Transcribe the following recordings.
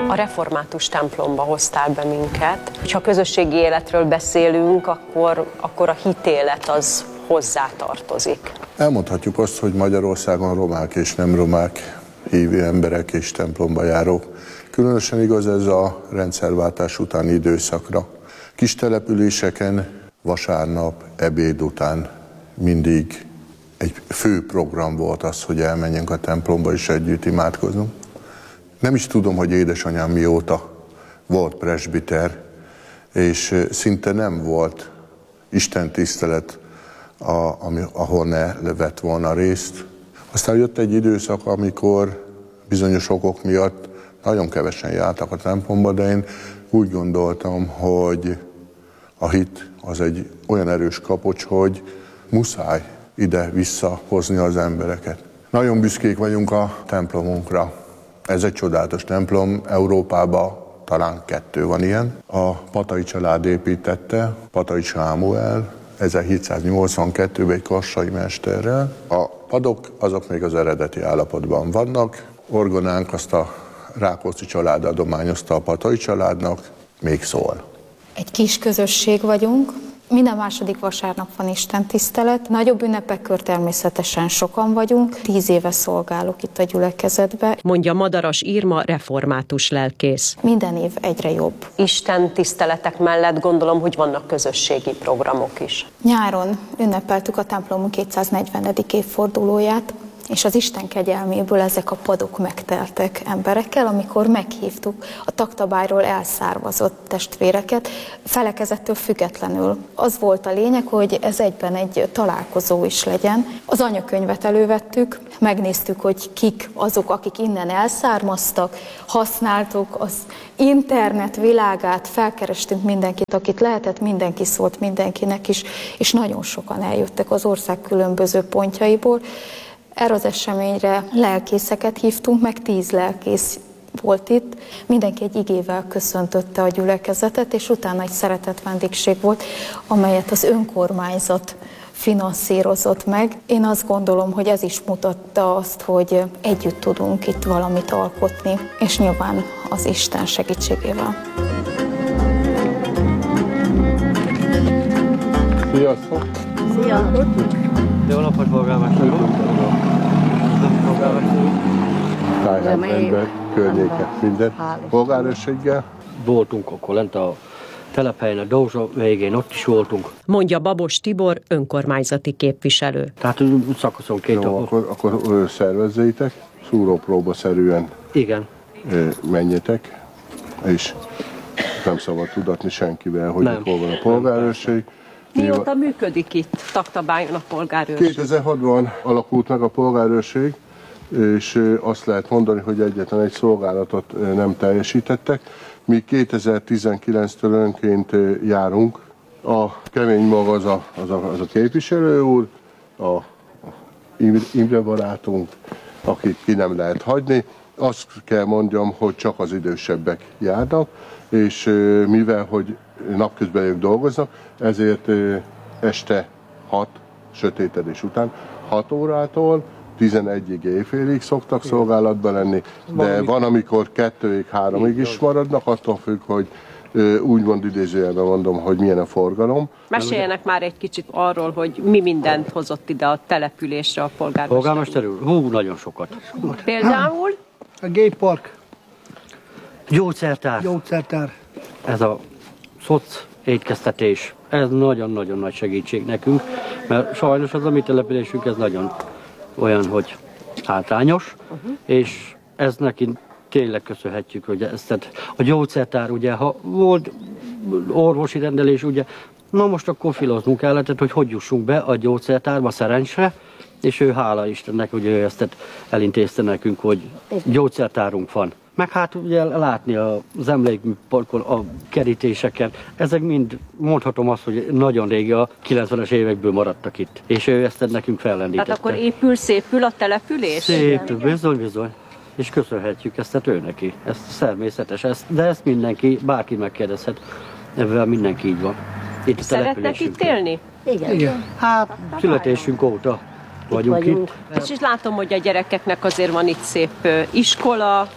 A református templomba hoztál be minket. Ha közösségi életről beszélünk, akkor a hitélet az hozzátartozik. Elmondhatjuk azt, hogy Magyarországon romák és nem romák, hívő emberek és templomba járók. Különösen igaz ez a rendszerváltás utáni időszakra. Kis településeken vasárnap, ebéd után mindig egy fő program volt az, hogy elmenjünk a templomba és együtt imádkozunk. Nem is tudom, hogy édesanyám mióta volt presbiter, és szinte nem volt istentisztelet, ahol ne vett volna részt. Aztán jött egy időszak, amikor bizonyos okok miatt nagyon kevesen jártak a templomba, de én úgy gondoltam, hogy a hit az egy olyan erős kapocs, hogy muszáj ide visszahozni az embereket. Nagyon büszkék vagyunk a templomunkra. Ez egy csodálatos templom, Európában talán 2 van ilyen. A Patai család építette, Patai Sámuel, 1782-ben egy kassai mesterrel. A padok azok még az eredeti állapotban vannak. Orgonánk azt a Rákóczi család adományozta a Patai családnak, még szól. Egy kis közösség vagyunk, minden második vasárnap van istentisztelet, nagyobb ünnepekkor természetesen sokan vagyunk, 10 éve szolgálok itt a gyülekezetbe. Mondja Madaras Irma, református lelkész. Minden év egyre jobb. Istentiszteletek mellett gondolom, hogy vannak közösségi programok is. Nyáron ünnepeltük a templomunk 240. évfordulóját, és az Isten kegyelméből ezek a padok megteltek emberekkel, amikor meghívtuk a Taktabályról elszármazott testvéreket, felekezettől függetlenül. Az volt a lényeg, hogy ez egyben egy találkozó is legyen. Az anyakönyvet elővettük, megnéztük, hogy kik azok, akik innen elszármaztak, használtuk az internet világát, felkerestünk mindenkit, akit lehetett, mindenki szólt mindenkinek is, és nagyon sokan eljöttek az ország különböző pontjaiból. Erre az eseményre lelkészeket hívtunk, meg 10 lelkész volt itt. Mindenki egy igével köszöntötte a gyülekezetet, és utána egy szeretett vendégség volt, amelyet az önkormányzat finanszírozott meg. Én azt gondolom, hogy ez is mutatta azt, hogy együtt tudunk itt valamit alkotni, és nyilván az Isten segítségével. Sziasztok! Szia! Jó napot, polgármester úr! Tájhelyben, környéket, minden. Polgárőrséggel? Voltunk akkor lent a telephelyen, a Dózsa végén, ott is voltunk. Mondja Babos Tibor, önkormányzati képviselő. Tehát szakaszonként. Jó, akkor szervezzétek, szúrópróbaszerűen igen. Menjetek, és nem szabad tudatni senkivel, hogy hol van a polgárőrség. Mióta működik itt Taktabályon a polgárőrség? 2006-ban alakult meg a polgárőrség, és azt lehet mondani, hogy egyetlen egy szolgálatot nem teljesítettek. Mi 2019-től önként járunk. A kemény maga az a képviselő úr, a Imre barátunk, akit ki nem lehet hagyni. Azt kell mondjam, hogy csak az idősebbek járnak, és mivel, hogy napközben ők dolgoznak, ezért este 6, sötétedés után, 6 órától 11-ig éjfélig szoktak szolgálatban lenni, de van, amikor 2-ig, 3-ig is maradnak, attól függ, hogy úgymond idézőjelben mondom, hogy milyen a forgalom. Meséljenek már egy kicsit arról, hogy mi mindent hozott ide a településre a polgármester. Polgármester úr? Nagyon sokat. Például? A géppark. Gyógyszertár. Ez a szoc étkeztetés. Ez nagyon-nagyon nagy segítség nekünk, mert sajnos az a mi településünk ez nagyon olyan, hogy hátrányos, és ez neki tényleg köszönhetjük, hogy ezt a gyógyszertár, ugye, ha volt orvosi rendelés, ugye, na most akkor filoznunk kellett, hogy jussunk be a gyógyszertárba Szerencsre, és ő hála Istennek, hogy ő ezt elintézte nekünk, hogy gyógyszertárunk van. Meg hát ugye látni az emlékparkon, a kerítéseken, ezek mind mondhatom azt, hogy nagyon régi, a 90-es évekből maradtak itt. És ő ezt nekünk fellendítette. Tehát akkor szépül a település? Szépül, bizony. És köszönhetjük ezt ő neki. Ez természetes, de ezt mindenki, bárki megkérdezhet. Ebben mindenki így van. Itt szeretnek itt élni? Igen. Hát születésünk óta vagyunk itt. És látom, hogy a gyerekeknek azért van itt szép iskola,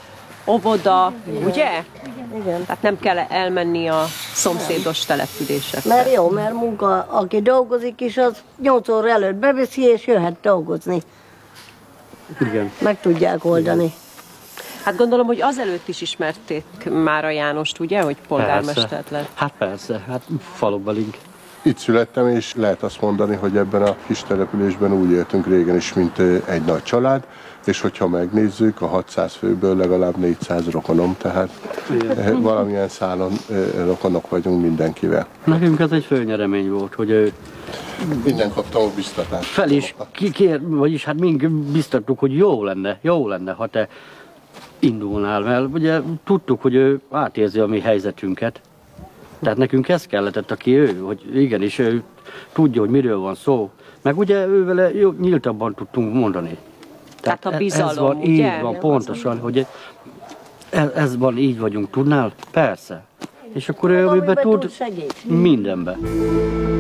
óvoda, ugye? Igen. Tehát nem kell elmenni a szomszédos településekre. Mert jó, mert munka, aki dolgozik is, az 8 óra előtt beviszi, és jöhet dolgozni. Igen. Meg tudják oldani. Hát gondolom, hogy azelőtt is ismerték már a Jánost, ugye, hogy polgármestert lett. Hát persze, hát falubalink. Itt születtem, és lehet azt mondani, hogy ebben a kis településben úgy éltünk régen is, mint egy nagy család, és hogyha megnézzük, a 600 főből legalább 400 rokonom, tehát valamilyen szálon rokonok vagyunk mindenkivel. Nekünk ez egy főnyeremény volt, hogy ő Minden kaptam a biztatást. fel is vagyis hát mink biztattuk, hogy jó lenne, ha te indulnál, mert ugye tudtuk, hogy ő átérzi a mi helyzetünket. Tehát nekünk ez kellett, aki ő, hogy igenis ő tudja, hogy miről van szó. Meg ugye ővele nyíltabban tudtunk mondani. Tehát a bizalom, ez van, ugye? így van, pontosan, hogy ez van, így vagyunk, tudnál? Persze. És akkor ő amiben tud, segít. mindenben.